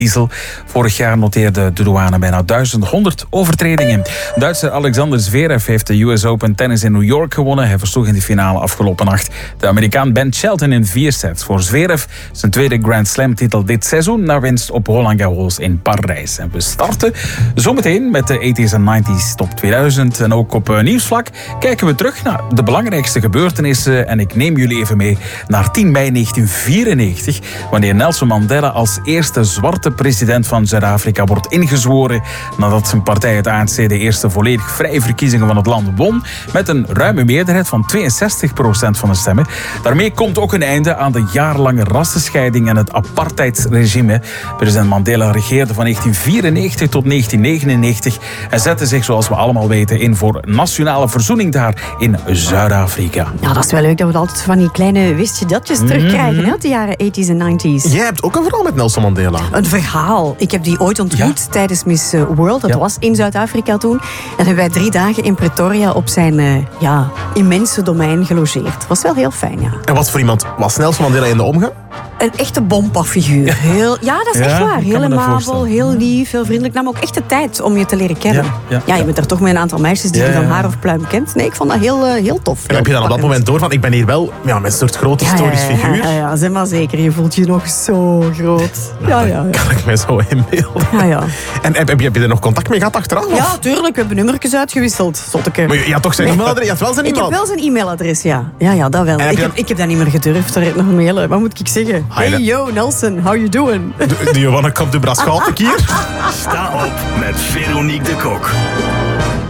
diesel. Vorig jaar noteerde de douane bijna 1100 overtredingen. Duitser Alexander Zverev heeft de US Open tennis in New York gewonnen. Hij versloeg in de finale afgelopen nacht de Amerikaan Ben Shelton in 4 sets. Voor Zverev zijn tweede Grand Slam titel dit seizoen na winst op Roland Garros in Parijs. En we starten zometeen met de 80s en 90s top 2000. En ook op nieuwsvlak kijken we terug naar de belangrijkste gebeurtenissen. En ik neem jullie even mee naar 10 mei 1994, wanneer Nelson Mandela als eerste zwarte president van Zuid-Afrika wordt ingezworen nadat zijn partij het ANC de eerste volledig vrije verkiezingen van het land won met een ruime meerderheid van 62% van de stemmen. Daarmee komt ook een einde aan de jarenlange rassenscheiding en het apartheidsregime. President Mandela regeerde van 1994 tot 1999 en zette zich, zoals we allemaal weten, in voor nationale verzoening daar in Zuid-Afrika. Ja, dat is wel leuk dat we altijd van die kleine wist-je-datjes terugkrijgen uit de jaren 80s en 90s. Jij hebt ook een verhaal met Nelson Mandela. Een verhaal. Ik heb die ooit ontmoet tijdens Miss World. Dat was in Zuid-Afrika toen. En hebben wij 3 dagen in Pretoria op zijn immense domein gelogeerd. Was wel heel fijn, ja. En wat voor iemand was Nelson Mandela in de omgang? Een echte bompafiguur. Dat is echt waar. Heel amabel, heel lief, heel vriendelijk. Nam ook echt de tijd om je te leren kennen. Ja, je bent er toch met een aantal meisjes die je van haar of pluim kent. Nee, ik vond dat heel tof. En heb je dan op dat moment door van, ik ben hier wel met een soort groot historisch figuur? Ja, zeg maar zeker. Je voelt je nog zo groot. Kan ik mij zo inbeelden. Ja. En heb je er nog contact mee gehad achteraf? Ja, tuurlijk. We hebben nummertjes uitgewisseld. Zotteke. Maar je had toch zijn e-mailadres? Je had wel zijn Ik heb wel zijn e-mailadres, ja. Ja, dat wel. Ik heb dat niet meer gedurfd. Er nog mailen. Wat moet ik zeggen? Hey, yo, Nelson, how you doing? Do you wanna come to Braschaat een keer? Sta op met Veronique de Kok.